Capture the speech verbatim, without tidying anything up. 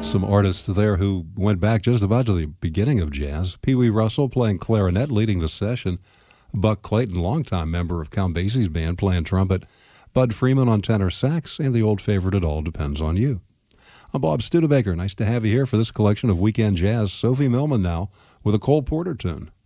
some artists there who went back just about to the beginning of jazz. Pee Wee Russell playing clarinet, leading the session. Buck Clayton, longtime member of Count Basie's band, playing trumpet. Bud Freeman on tenor sax, and the old favorite, It All Depends on You. I'm Bob Studebaker. Nice to have you here for this collection of Weekend Jazz. Sophie Millman now with a Cole Porter tune.